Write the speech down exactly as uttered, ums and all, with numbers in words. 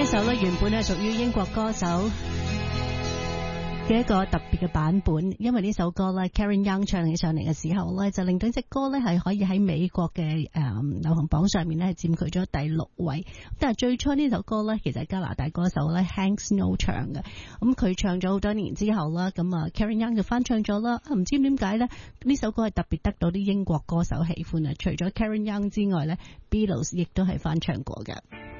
首咧原本係屬於英國歌手嘅一個特別嘅版本，因為呢首歌咧 Karen Young 唱起上嚟嘅時候咧，就令到呢隻歌咧係可以喺美國嘅誒流行榜上面咧係佔據咗第六位。但係最初呢首歌咧，其實係加拿大歌手咧 Hank Snow 唱嘅，咁佢唱咗好多年之後啦，咁啊 Karen Young 就翻唱咗啦。唔知點解咧，呢首歌係特別得到啲英國歌手喜歡啊！除咗 Karen Young 之外咧，Beatles 亦都係翻唱過嘅。